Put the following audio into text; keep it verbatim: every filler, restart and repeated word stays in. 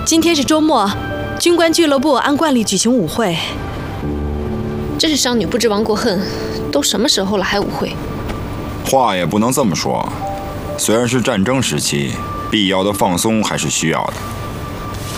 今天是周末，军官俱乐部按惯例举行舞会。 真是商女不知亡国恨，都什么时候了还舞会？ 话也不能这么说，虽然是战争时期，必要的放松还是需要的。